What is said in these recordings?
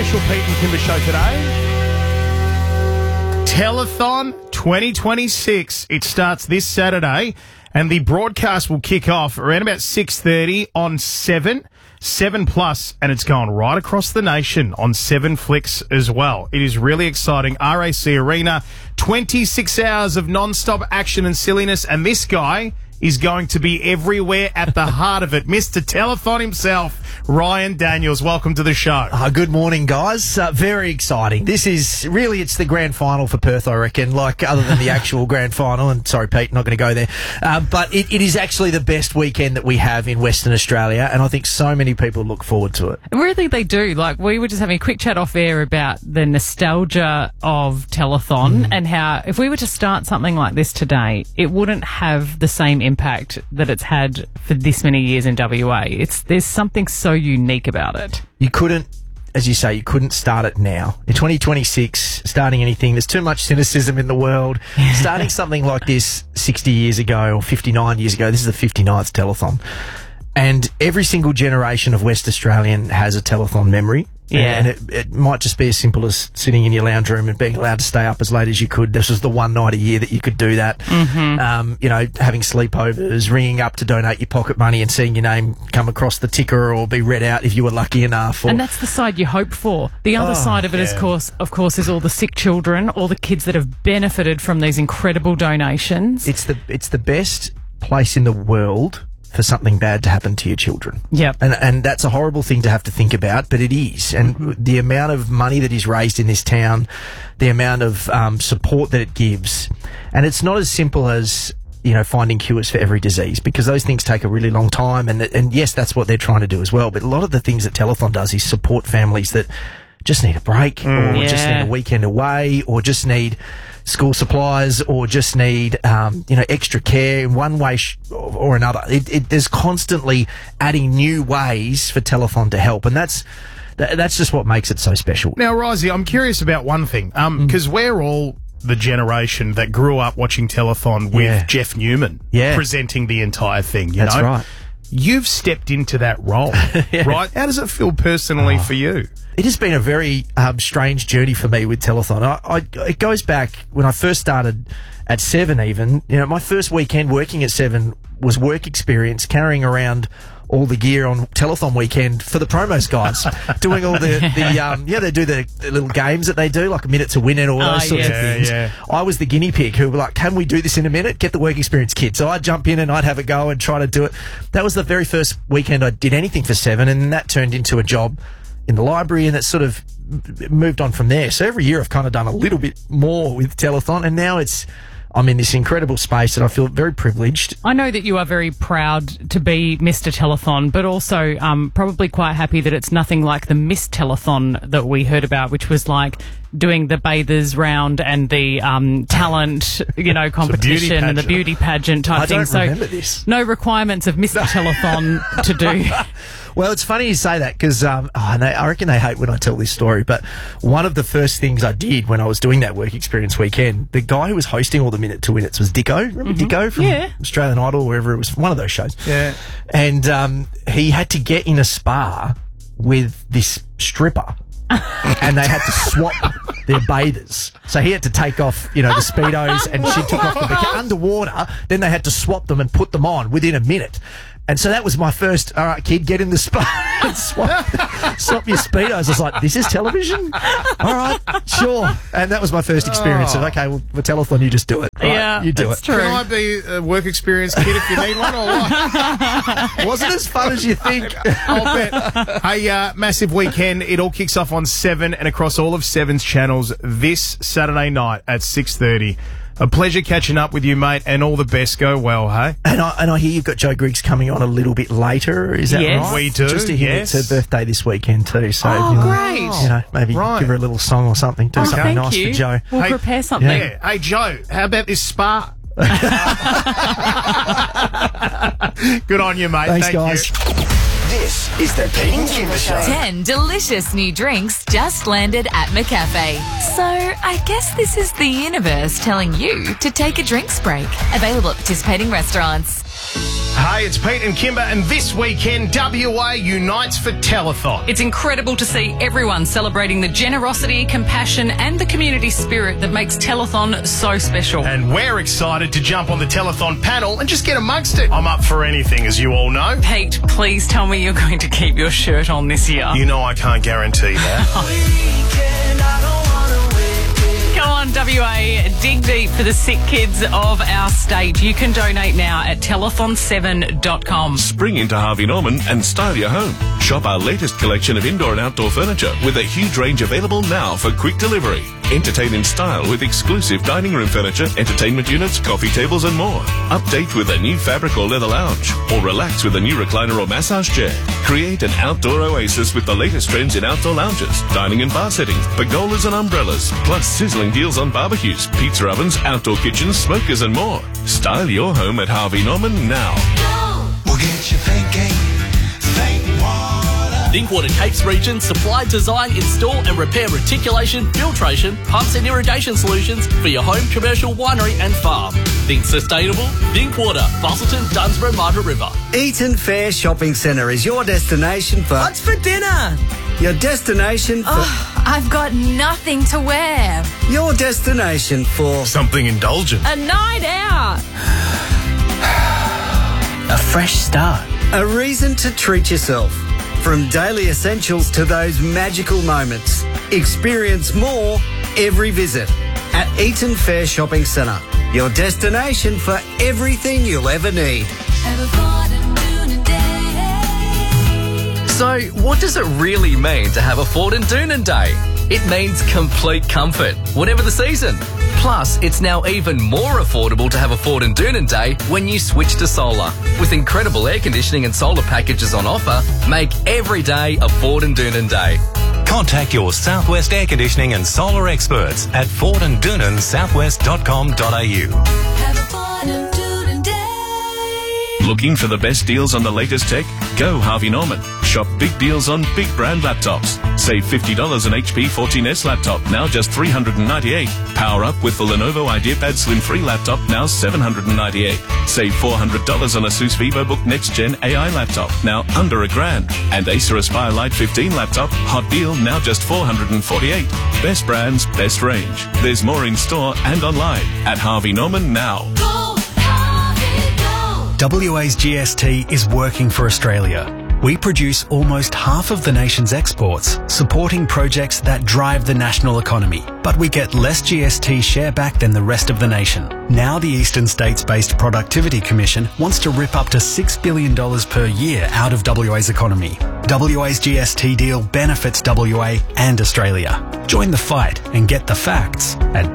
special Pete and Kimber show today. Telethon 2026. It starts this Saturday, and the broadcast will kick off around about 6:30 on 7 Plus, and it's going right across the nation on 7 Flicks as well. It is really exciting. RAC Arena, 26 hours of non-stop action and silliness, and this guy is going to be everywhere at the heart of it. Mr. Telethon himself, Ryan Daniels. Welcome to the show. Good morning, guys. Very exciting. This is really, it's the grand final for Perth, I reckon, like other than the actual grand final. And sorry, Pete, not going to go there. But it is actually the best weekend that we have in Western Australia. And I think so many people look forward to it. Really, they do. Like, we were just having a quick chat off air about the nostalgia of Telethon and how if we were to start something like this today, it wouldn't have the same impact that it's had for this many years in WA. There's something so unique about it. You couldn't, as you say, you couldn't start it now. In 2026, starting anything, there's too much cynicism in the world. Starting something like this 60 years ago or 59 years ago, this is the 59th Telethon. And every single generation of West Australian has a Telethon memory. Yeah. And it might just be as simple as sitting in your lounge room and being allowed to stay up as late as you could. This was the one night a year that you could do that. Having sleepovers, ringing up to donate your pocket money and seeing your name come across the ticker or be read out if you were lucky enough. And that's the side you hope for. The other side of it, of course, is all the sick children, all the kids that have benefited from these incredible donations. It's the best place in the world for something bad to happen to your children. Yep. And that's a horrible thing to have to think about, but it is. And the amount of money that is raised in this town, the amount of support that it gives, and it's not as simple as, finding cures for every disease, because those things take a really long time. And yes, that's what they're trying to do as well. But a lot of the things that Telethon does is support families that just need a break or just need a weekend away or just need school supplies or just need, extra care in one way or another. There's constantly adding new ways for Telethon to help. And that's just what makes it so special. Now, Risey, I'm curious about one thing, because we're all the generation that grew up watching Telethon with Jeff Newman presenting the entire thing, That's right. You've stepped into that role, right? How does it feel personally for you? It has been a very strange journey for me with Telethon. It goes back when I first started at 7 even. My first weekend working at 7 was work experience, carrying around all the gear on Telethon weekend for the promos guys, doing all they do the little games that they do, like a minute to win it, all those sorts of things. Yeah. I was the guinea pig who were like, can we do this in a minute? Get the work experience kit. So I'd jump in and I'd have a go and try to do it. That was the very first weekend I did anything for 7, and that turned into a job in the library, and it sort of moved on from there. So every year I've kind of done a little bit more with Telethon, and now I'm in this incredible space and I feel very privileged. I know that you are very proud to be Mr. Telethon, but also probably quite happy that it's nothing like the Miss Telethon that we heard about, which was like doing the bathers round and the talent, competition and the beauty pageant type thing. I don't remember this. No requirements of Mr. Telethon to do. Well, it's funny you say that because I reckon they hate when I tell this story, but one of the first things I did when I was doing that work experience weekend, the guy who was hosting all the Minute to Win It's was Dicko. Remember Dicko from Australian Idol, wherever it was, one of those shows. Yeah. And he had to get in a spa with this stripper. And they had to swap their bathers. So he had to take off, the Speedos, and she took off the bikini underwater. Then they had to swap them and put them on within a minute. And so that was my first, all right, kid, get in the spa and swap your Speedos. I was like, this is television? All right, sure. And that was my first experience of, okay, well, for Telethon, you just do it. Right? Yeah, you do it. True. Can I be a work experience kid if you need one or what? Wasn't as fun as you think. I'll bet. Hey, massive weekend. It all kicks off on 7 and across all of 7's channels this Saturday night at 6:30. A pleasure catching up with you, mate, and all the best. Go well, hey? And I hear you've got Joe Griggs coming on a little bit later. Is that right? We do. Just to hear it's her birthday this weekend too. So great. Maybe give her a little song or something. Do something nice for Joe. We'll prepare something. Yeah. Hey, Joe, how about this spa? Good on you, mate. Thanks, guys. This is the Pete and Kimber Show. 10 delicious new drinks just landed at McCafe. So I guess this is the universe telling you to take a drinks break. Available at participating restaurants. Hey, it's Pete and Kimber, and this weekend, WA unites for Telethon. It's incredible to see everyone celebrating the generosity, compassion and the community spirit that makes Telethon so special. And we're excited to jump on the Telethon panel and just get amongst it. I'm up for anything, as you all know. Pete, please tell me you're going to keep your shirt on this year. You know I can't guarantee that. Come on, WA, dig deep for the sick kids of our state. You can donate now at telethon7.com. Spring into Harvey Norman and style your home. Shop our latest collection of indoor and outdoor furniture with a huge range available now for quick delivery. Entertain in style with exclusive dining room furniture, entertainment units, coffee tables and more. Update with a new fabric or leather lounge, or relax with a new recliner or massage chair. Create an outdoor oasis with the latest trends in outdoor lounges, dining and bar settings, pergolas and umbrellas, plus sizzling deals on barbecues, pizza ovens, outdoor kitchens, smokers and more. Style your home at Harvey Norman now. We'll get you thinking. Think water. Thinkwater Capes region supply, design, install and repair reticulation, filtration, pumps and irrigation solutions for your home, commercial, winery and farm. Think sustainable? Thinkwater, Busselton, Dunsborough, Margaret River. Eaton Fair Shopping Centre is your destination for... What's for dinner? Your destination for... I've got nothing to wear. Your destination for... Something indulgent. A night out. A fresh start. A reason to treat yourself. From daily essentials to those magical moments. Experience more every visit at Eaton Fair Shopping Centre. Your destination for everything you'll ever need. So, what does it really mean to have a Ford and Doonan Day? It means complete comfort, whatever the season. Plus, it's now even more affordable to have a Ford and Doonan Day when you switch to solar. With incredible air conditioning and solar packages on offer, make every day a Ford and Doonan Day. Contact your Southwest Air Conditioning and Solar experts at FordandDoonanSouthwest.com.au. Looking for the best deals on the latest tech? Go Harvey Norman. Shop big deals on big brand laptops. Save $50 on HP 14S laptop, now just $398. Power up with the Lenovo IdeaPad Slim 3 laptop, now $798. Save $400 on Asus VivoBook Next Gen AI laptop, now under $1,000. And Acer Aspire Lite 15 laptop, hot deal, now just $448. Best brands, best range. There's more in store and online at Harvey Norman now. WA's GST is working for Australia. We produce almost half of the nation's exports, supporting projects that drive the national economy. But we get less GST share back than the rest of the nation. Now the Eastern States-based Productivity Commission wants to rip up to $6 billion per year out of WA's economy. WA's GST deal benefits WA and Australia. Join the fight and get the facts at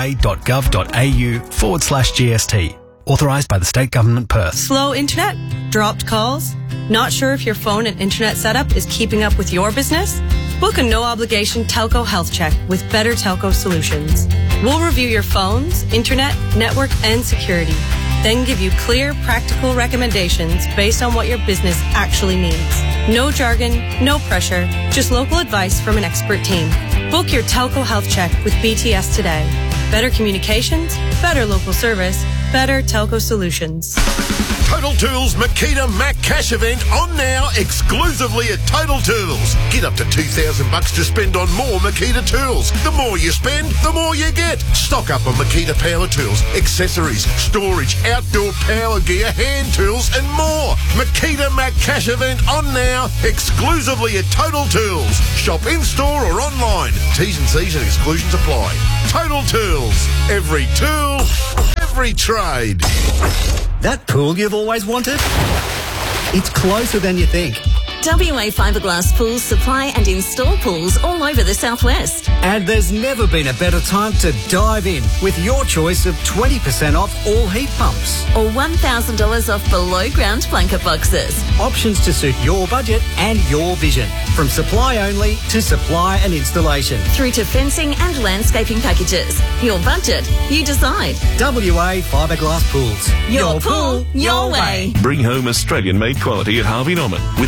wa.gov.au/GST. Authorised by the State Government, Perth. Slow internet? Dropped calls? Not sure if your phone and internet setup is keeping up with your business? Book a no-obligation telco health check with Better Telco Solutions. We'll review your phones, internet, network, and security. Then give you clear, practical recommendations based on what your business actually needs. No jargon, no pressure, just local advice from an expert team. Book your telco health check with BTS today. Better communications, better local service, better telco solutions. Total Tools Makita Mac Cash event on now exclusively at Total Tools. Get up to $2,000 to spend on more Makita tools. The more you spend, the more you get. Stock up on Makita power tools, accessories, storage, outdoor power gear, hand tools and more. Makita Mac Cash event on now exclusively at Total Tools. Shop in store or online. T's and C's and exclusions apply. Total Tools. Every tool, every trade. That pool you've always wanted? It's closer than you think. WA Fiberglass Pools supply and install pools all over the southwest. And there's never been a better time to dive in with your choice of 20% off all heat pumps. Or $1,000 off below ground blanket boxes. Options to suit your budget and your vision. From supply only to supply and installation. Through to fencing and landscaping packages. Your budget, you decide. WA Fiberglass Pools. Your pool, your way. Bring home Australian-made quality at Harvey Norman with up to 20%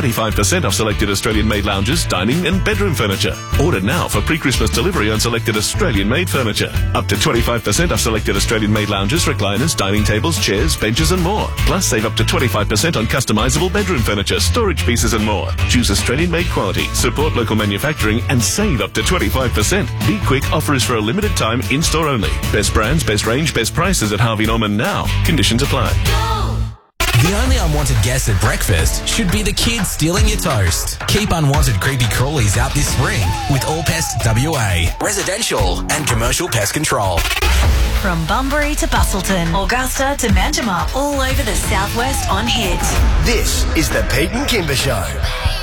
25% off selected Australian-made lounges, dining and bedroom furniture. Order now for pre-Christmas delivery on selected Australian-made furniture. Up to 25% off selected Australian-made lounges, recliners, dining tables, chairs, benches and more. Plus, save up to 25% on customisable bedroom furniture, storage pieces and more. Choose Australian-made quality, support local manufacturing and save up to 25%. Be quick, offer is for a limited time, in-store only. Best brands, best range, best prices at Harvey Norman now. Conditions apply. The only unwanted guest at breakfast should be the kids stealing your toast. Keep unwanted creepy crawlies out this spring with All Pest WA. Residential and commercial pest control. From Bunbury to Bustleton, Augusta to Manjimup, all over the southwest on Hit. This is the Pete and Kimber Show.